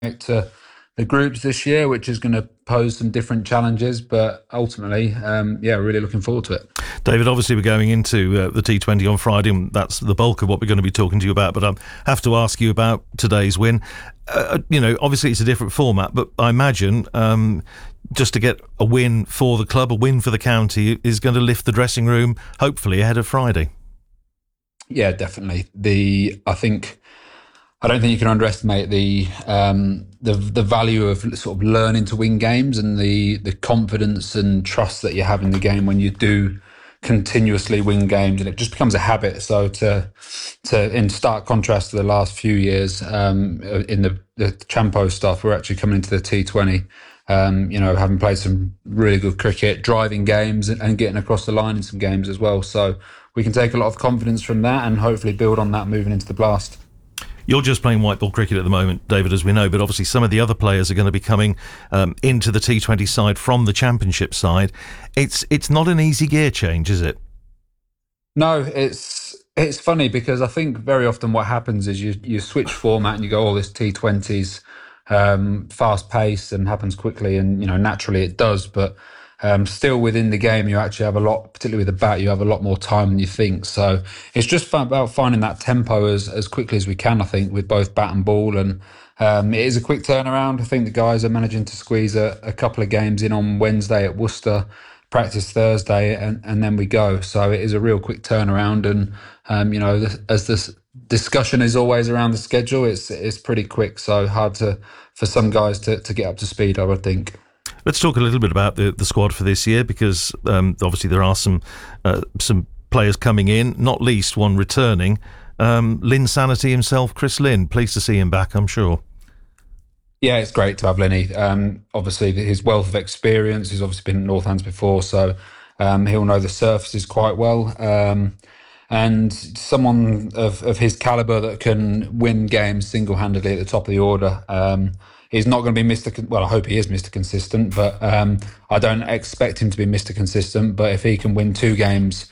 to the groups this year, which is going to pose some different challenges. But ultimately, really looking forward to it. David, obviously we're going into the T20 on Friday, and that's the bulk of what we're going to be talking to you about. But I have to ask you about today's win. Obviously it's a different format, but I imagine just to get a win for the club, a win for the county, is going to lift the dressing room, hopefully ahead of Friday. Yeah, definitely. I don't think you can underestimate the value of sort of learning to win games and the confidence and trust that you have in the game when you do continuously win games, and it just becomes a habit. So in stark contrast to the last few years, in the Champo stuff, we're actually coming into the T20, having played some really good cricket, driving games and getting across the line in some games as well. So we can take a lot of confidence from that and hopefully build on that moving into the Blast. You're just playing white ball cricket at the moment, David, as we know, but obviously some of the other players are going to be coming into the T20 side from the Championship side. It's not an easy gear change, is it? No, it's funny because I think very often what happens is you switch format and you go, this T20's fast paced and happens quickly, and naturally it does, but still within the game you actually have a lot, particularly with the bat, you have a lot more time than you think. So it's just about finding that tempo as quickly as we can, I think, with both bat and ball. And it is a quick turnaround. I think the guys are managing to squeeze a couple of games in on Wednesday at Worcester, practice Thursday, and then we go. So it is a real quick turnaround. And as this discussion is always around the schedule, it's pretty quick. So hard for some guys to get up to speed, I would think. Let's talk a little bit about the squad for this year, because obviously there are some players coming in, not least one returning. Lynn Sanity himself, Chris Lynn. Pleased to see him back, I'm sure. Yeah, it's great to have Lenny. Obviously, his wealth of experience, he's obviously been at Northants before, so he'll know the surfaces quite well. And someone of his calibre that can win games single-handedly at the top of the order. He's not going to be I hope he is Mr. Consistent, but I don't expect him to be Mr. Consistent. But if he can win 3 games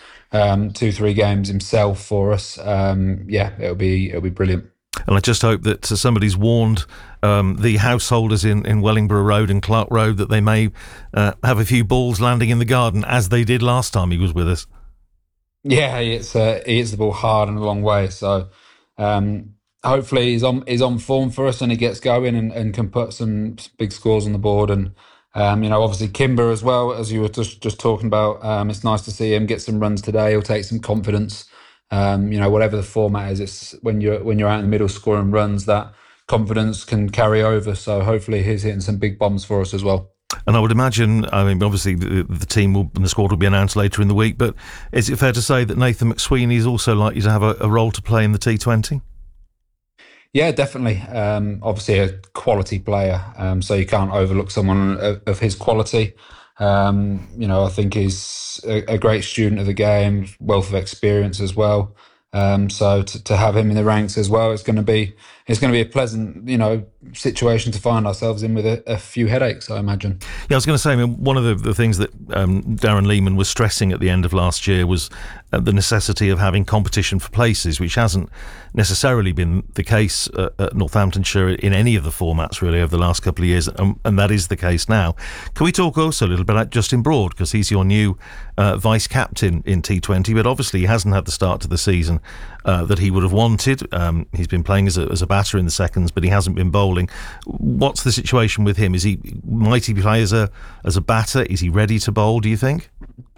himself for us, it'll be brilliant. And I just hope that somebody's warned the householders in Wellingborough Road and Clark Road that they may have a few balls landing in the garden, as they did last time he was with us. Yeah, he hits the ball hard and a long way. So hopefully he's on form for us and he gets going and can put some big scores on the board. And obviously Kimber as well, as you were just talking about. It's nice to see him get some runs today. He'll take some confidence. Whatever the format is, it's when you're out in the middle scoring runs, that confidence can carry over. So hopefully he's hitting some big bombs for us as well. And I would imagine, obviously the team and the squad will be announced later in the week, but is it fair to say that Nathan McSweeney is also likely to have a role to play in the T20? Yeah, definitely. Obviously a quality player, so you can't overlook someone of his quality. I think he's a great student of the game, wealth of experience as well. So to have him in the ranks as well, it's going to be a pleasant, situation to find ourselves in with a few headaches, I imagine. Yeah, I was going to say, one of the things that Darren Lehman was stressing at the end of last year was the necessity of having competition for places, which hasn't necessarily been the case at Northamptonshire in any of the formats really over the last couple of years, and that is the case now. Can we talk also a little bit about Justin Broad, because he's your new vice captain in T20, but obviously he hasn't had the start to the season that he would have wanted. He's been playing as a batter in the seconds, but he hasn't been bowling. What's the situation with him? Might he play as a batter? Is he ready to bowl, do you think?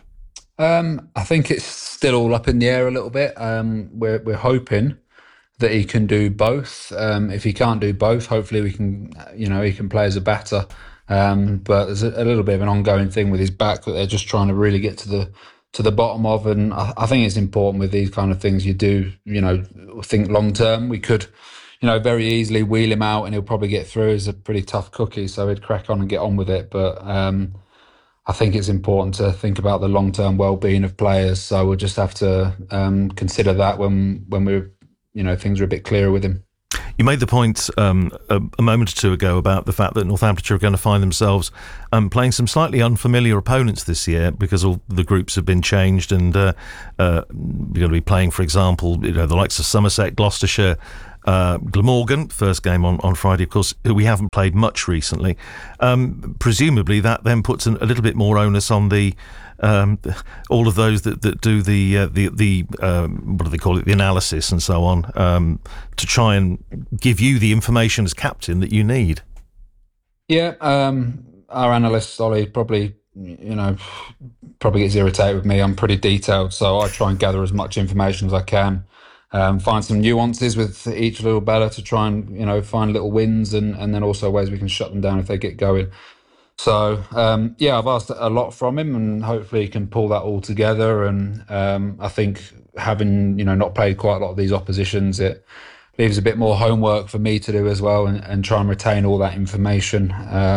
I think it's still all up in the air a little bit. We're hoping that he can do both. If he can't do both, hopefully we can, he can play as a batter. But there's a little bit of an ongoing thing with his back that they're just trying to really get to the bottom of. And I think it's important with these kind of things. You do, think long term. We could, very easily wheel him out and he'll probably get through. He's a pretty tough cookie, so he'd crack on and get on with it. But I think it's important to think about the long-term well-being of players. So we'll just have to consider that when we're, things are a bit clearer with him. You made the point a moment or two ago about the fact that Northamptonshire are going to find themselves playing some slightly unfamiliar opponents this year because all the groups have been changed, and you're going to be playing, for example, the likes of Somerset, Gloucestershire, Glamorgan, first game on Friday, of course, who we haven't played much recently. Presumably, that then puts a little bit more onus on the all of those that do the what do they call it, the analysis and so on, to try and give you the information as captain that you need. Yeah, our analyst Ollie probably gets irritated with me. I'm pretty detailed, so I try and gather as much information as I can. Find some nuances with each little batter to try and find little wins, and then also ways we can shut them down if they get going. So I've asked a lot from him, and hopefully he can pull that all together. And I think having not played quite a lot of these oppositions, it leaves a bit more homework for me to do as well, and try and retain all that information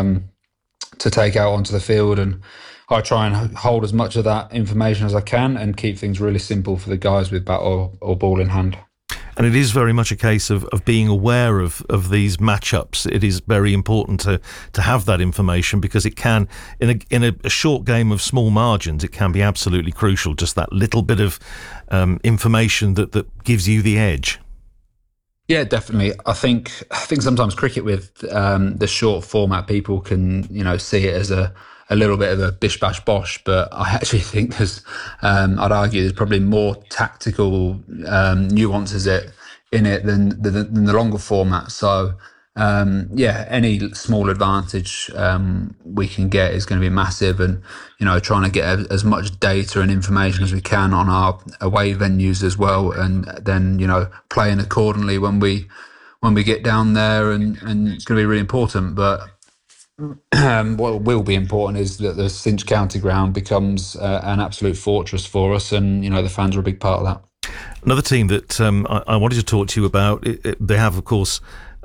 to take out onto the field. And I try and hold as much of that information as I can and keep things really simple for the guys with bat or ball in hand. And it is very much a case of being aware of these matchups. It is very important to have that information, because it can, in a short game of small margins, it can be absolutely crucial. Just that little bit of information that gives you the edge. Yeah, definitely. I think sometimes cricket with the short format, people can see it as a little bit of a bish bash bosh, but I actually think I'd argue there's probably more tactical nuances in it than the longer format. So any small advantage we can get is going to be massive, and trying to get as much data and information as we can on our away venues as well, and then playing accordingly when we get down there, and it's going to be really important. But what will be important is that the Cinch County ground becomes an absolute fortress for us, and the fans are a big part of that. Another team that I wanted to talk to you about, they have, of course,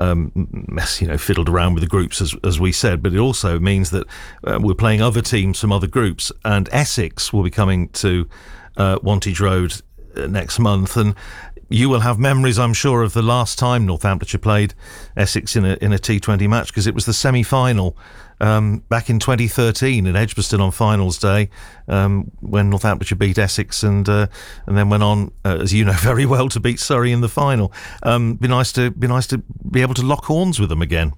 fiddled around with the groups, as we said, but it also means that we're playing other teams from other groups, and Essex will be coming to Wantage Road next month, and you will have memories, I'm sure, of the last time Northamptonshire played Essex in a T20 match, because it was the semi-final back in 2013 in Edgbaston on finals day, when Northamptonshire beat Essex and then went on, as you know very well, to beat Surrey in the final. Be nice to be able to lock horns with them again.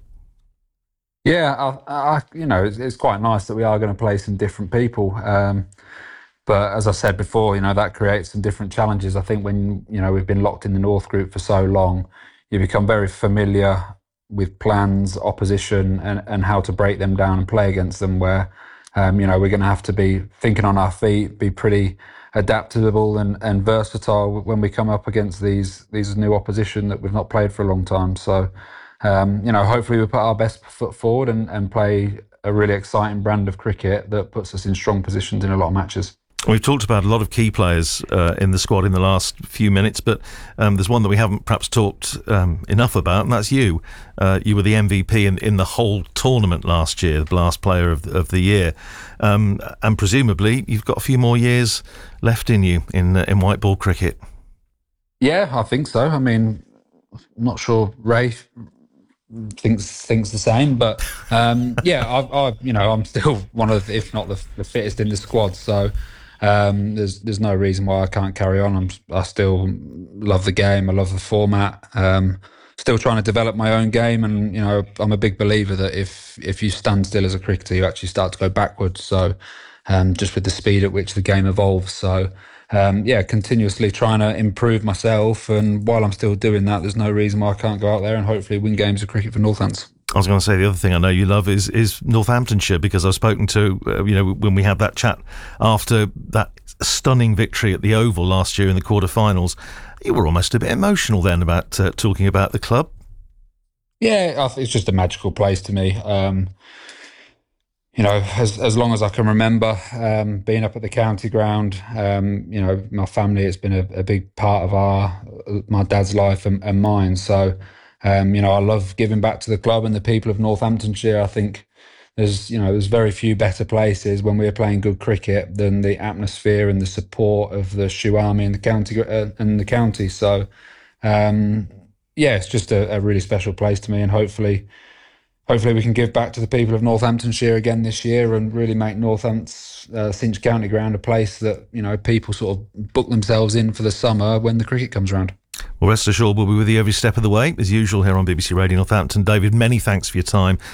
Yeah, it's quite nice that we are going to play some different people. But as I said before, that creates some different challenges. I think when, we've been locked in the North Group for so long, you become very familiar with plans, opposition, and how to break them down and play against them, where, we're going to have to be thinking on our feet, be pretty adaptable and versatile when we come up against these new opposition that we've not played for a long time. So, hopefully we put our best foot forward and play a really exciting brand of cricket that puts us in strong positions in a lot of matches. We've talked about a lot of key players in the squad in the last few minutes, but there's one that we haven't perhaps talked enough about, and that's you. You were the MVP in the whole tournament last year, the last player of the year, and presumably you've got a few more years left in you in white ball cricket. Yeah, I think so. I mean, I'm not sure Ray thinks the same, but I'm still one of, if not the fittest in the squad. So. There's no reason why I can't carry on. I still love the game. I love the format. Still trying to develop my own game, and I'm a big believer that if you stand still as a cricketer, you actually start to go backwards. So just with the speed at which the game evolves. So continuously trying to improve myself, and while I'm still doing that, there's no reason why I can't go out there and hopefully win games of cricket for Northants. I was going to say the other thing I know you love is Northamptonshire, because I've spoken to when we had that chat after that stunning victory at the Oval last year in the quarterfinals, you were almost a bit emotional then about talking about the club. Yeah, I think it's just a magical place to me. As long as I can remember being up at the county ground, my family, it's been a big part of my dad's life and mine. So. I love giving back to the club and the people of Northamptonshire. I think there's very few better places when we're playing good cricket than the atmosphere and the support of the Shoe Army and the county. So, it's just a really special place to me, and hopefully we can give back to the people of Northamptonshire again this year and really make Northants Cinch County Ground a place that people sort of book themselves in for the summer when the cricket comes around. Well, rest assured we'll be with you every step of the way, as usual here on BBC Radio Northampton. David, many thanks for your time.